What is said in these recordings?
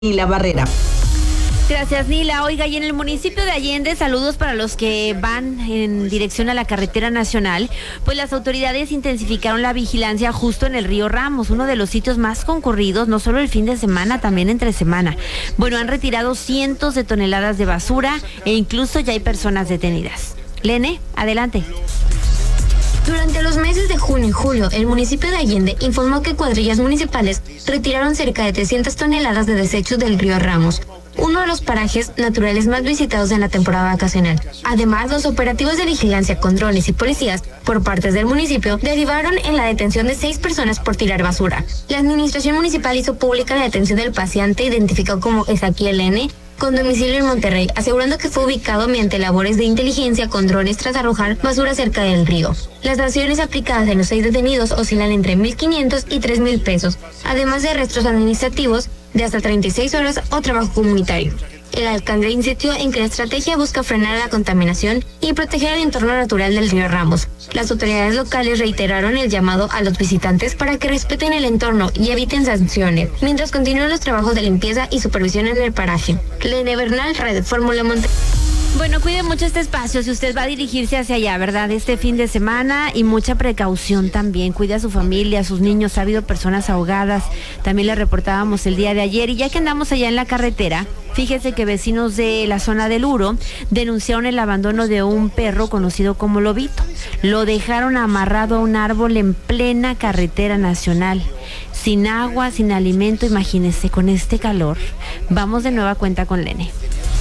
Nila Barrera. Gracias, Nila. Oiga, y en el municipio de Allende, saludos para los que van en dirección a la carretera nacional, pues las autoridades intensificaron la vigilancia justo en el río Ramos, uno de los sitios más concurridos, no solo el fin de semana, también entre semana. Bueno, han retirado cientos de toneladas de basura e incluso ya hay personas detenidas. Lene, adelante. Durante los meses de junio y julio, el municipio de Allende informó que cuadrillas municipales retiraron cerca de 300 toneladas de desechos del río Ramos, uno de los parajes naturales más visitados en la temporada vacacional. Además, los operativos de vigilancia con drones y policías por partes del municipio derivaron en la detención de 6 personas por tirar basura. La administración municipal hizo pública la detención del paciente identificado como Ezequiel N., con domicilio en Monterrey, asegurando que fue ubicado mediante labores de inteligencia con drones tras arrojar basura cerca del río. Las sanciones aplicadas en los 6 detenidos oscilan entre 1,500 y 3,000 pesos, además de arrestos administrativos de hasta 36 horas o trabajo comunitario. El alcalde insistió en que la estrategia busca frenar la contaminación y proteger el entorno natural del río Ramos. Las autoridades locales reiteraron el llamado a los visitantes para que respeten el entorno y eviten sanciones, mientras continúan los trabajos de limpieza y supervisión en el paraje. Lene Bernal, Radio Fórmula Monterrey. Bueno, cuide mucho este espacio si usted va a dirigirse hacia allá, ¿verdad? Este fin de semana, y mucha precaución también. Cuide a su familia, a sus niños. Ha habido personas ahogadas. También le reportábamos el día de ayer. Y ya que andamos allá en la carretera, fíjese que vecinos de la zona del Uro denunciaron el abandono de un perro conocido como Lobito. Lo dejaron amarrado a un árbol en plena carretera nacional. Sin agua, sin alimento, imagínese, con este calor. Vamos de nueva cuenta con Lene.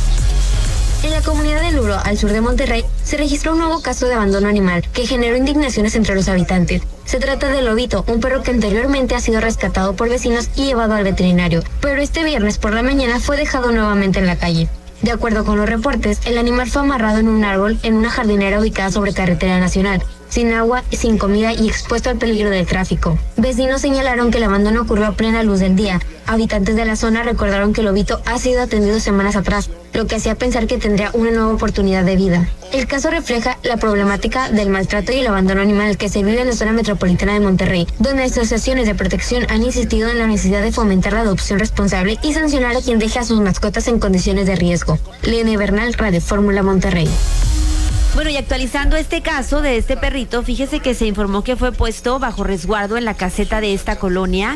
En la comunidad del Uro, al sur de Monterrey, se registró un nuevo caso de abandono animal que generó indignaciones entre los habitantes. Se trata de Lobito, un perro que anteriormente ha sido rescatado por vecinos y llevado al veterinario, pero este viernes por la mañana fue dejado nuevamente en la calle. De acuerdo con los reportes, el animal fue amarrado en un árbol en una jardinera ubicada sobre carretera nacional, sin agua, sin comida y expuesto al peligro del tráfico. Vecinos señalaron que el abandono ocurrió a plena luz del día. Habitantes de la zona recordaron que Lobito ha sido atendido semanas atrás, lo que hacía pensar que tendría una nueva oportunidad de vida. El caso refleja la problemática del maltrato y el abandono animal que se vive en la zona metropolitana de Monterrey, donde asociaciones de protección han insistido en la necesidad de fomentar la adopción responsable y sancionar a quien deje a sus mascotas en condiciones de riesgo. Lene Bernal, Radio Fórmula Monterrey. Bueno, y actualizando este caso de este perrito, fíjese que se informó que fue puesto bajo resguardo en la caseta de esta colonia.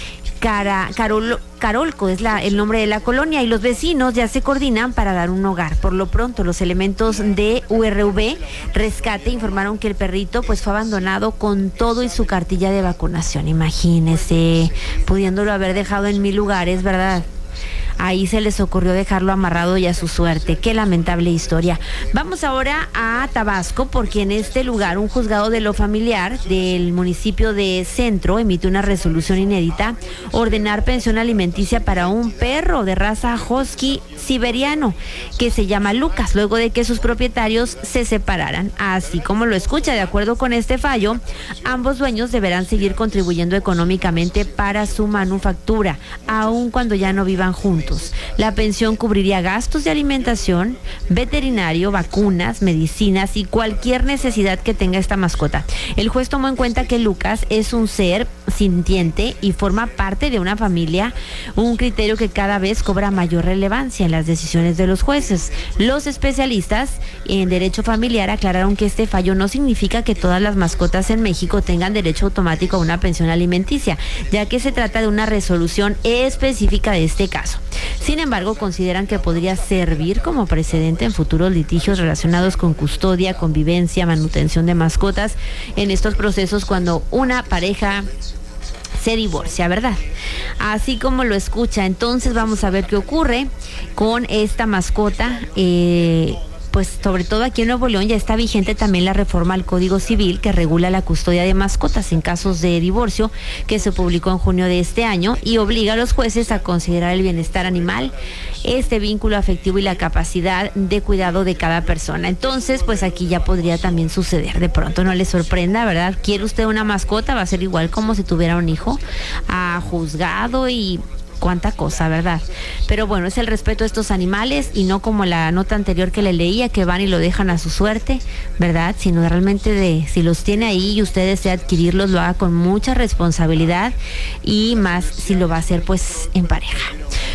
Carolco es el nombre de la colonia, y los vecinos ya se coordinan para dar un hogar. Por lo pronto, los elementos de URV Rescate informaron que el perrito pues fue abandonado con todo y su cartilla de vacunación. Imagínese, pudiéndolo haber dejado en 1000 lugares, ¿verdad? Ahí se les ocurrió dejarlo amarrado y a su suerte. Qué lamentable historia. Vamos ahora a Tabasco, porque en este lugar un juzgado de lo familiar del municipio de Centro emitió una resolución inédita: ordenar pensión alimenticia para un perro de raza husky siberiano que se llama Lucas, luego de que sus propietarios se separaran. Así como lo escucha, de acuerdo con este fallo, ambos dueños deberán seguir contribuyendo económicamente para su manufactura, aun cuando ya no vivan juntos. La pensión cubriría gastos de alimentación, veterinario, vacunas, medicinas y cualquier necesidad que tenga esta mascota. El juez tomó en cuenta que Lucas es un ser sintiente y forma parte de una familia, un criterio que cada vez cobra mayor relevancia en las decisiones de los jueces. Los especialistas en derecho familiar aclararon que este fallo no significa que todas las mascotas en México tengan derecho automático a una pensión alimenticia, ya que se trata de una resolución específica de este caso. Sin embargo, consideran que podría servir como precedente en futuros litigios relacionados con custodia, convivencia, manutención de mascotas en estos procesos cuando una pareja se divorcia, ¿verdad? Así como lo escucha. Entonces vamos a ver qué ocurre con esta mascota. Pues sobre todo aquí en Nuevo León ya está vigente también la reforma al Código Civil que regula la custodia de mascotas en casos de divorcio, que se publicó en junio de este año y obliga a los jueces a considerar el bienestar animal, este vínculo afectivo y la capacidad de cuidado de cada persona. Entonces, pues aquí ya podría también suceder. De pronto no le sorprenda, ¿verdad? ¿Quiere usted una mascota? Va a ser igual como si tuviera un hijo, juzgado y cuánta cosa, ¿verdad? Pero bueno, es el respeto a estos animales y no como la nota anterior que le leía, que van y lo dejan a su suerte, ¿verdad? Sino realmente si los tiene ahí y usted desea adquirirlos, lo haga con mucha responsabilidad, y más si lo va a hacer pues en pareja.